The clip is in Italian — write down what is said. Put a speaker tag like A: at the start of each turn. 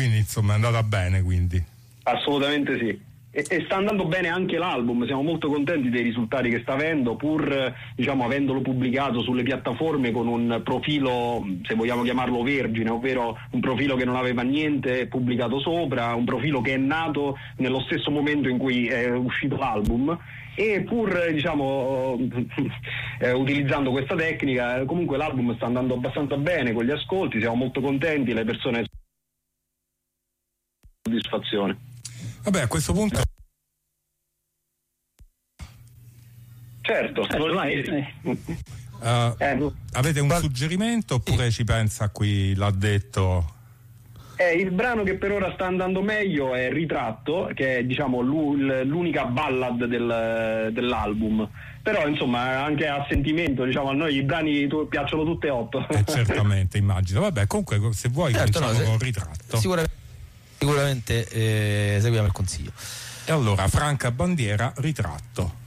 A: quindi insomma è andata bene, quindi.
B: Assolutamente sì. E sta andando bene anche l'album, siamo molto contenti dei risultati che sta avendo, pur avendolo pubblicato sulle piattaforme con un profilo, se vogliamo chiamarlo vergine, ovvero un profilo che non aveva niente pubblicato sopra, un profilo che è nato nello stesso momento in cui è uscito l'album, e pur utilizzando questa tecnica, comunque l'album sta andando abbastanza bene con gli ascolti, siamo molto contenti, le persone soddisfazione.
A: Vabbè, a questo punto
B: certo
A: avete un suggerimento oppure ci pensa qui l'ha detto?
B: Il brano che per ora sta andando meglio è Ritratto, che è l'unica ballad dell'album, però insomma anche a sentimento, a noi i brani piacciono tutte e 8.
A: Certamente, immagino. Vabbè, comunque se vuoi cominciamo con Ritratto.
C: Sicuramente seguiamo il consiglio.
A: E allora Franca Bandiera, Ritratto.